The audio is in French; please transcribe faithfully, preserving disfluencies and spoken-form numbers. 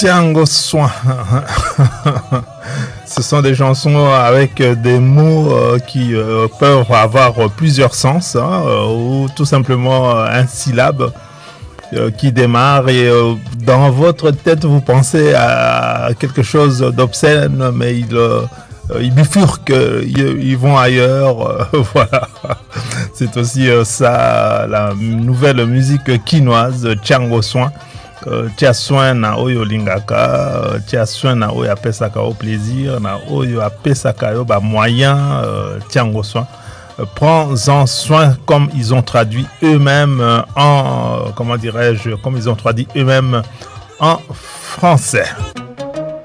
Tiango soin. Ce sont des chansons avec des mots euh, qui euh, peuvent avoir plusieurs sens, hein, euh, ou tout simplement euh, un syllabe euh, qui démarre et euh, dans votre tête vous pensez à quelque chose d'obscène, mais il, euh, ils bifurquent, ils, ils vont ailleurs. Euh, voilà, c'est aussi euh, ça la nouvelle musique quinoise, Tiango soin. Tia soin na oyo lingaka, tia soin na oyo apesaka au plaisir, na oyo apesaka yo ba moyen, tiango soin. Prends-en soin comme ils ont traduit eux-mêmes en, comment dirais-je, comme ils ont traduit eux-mêmes en français.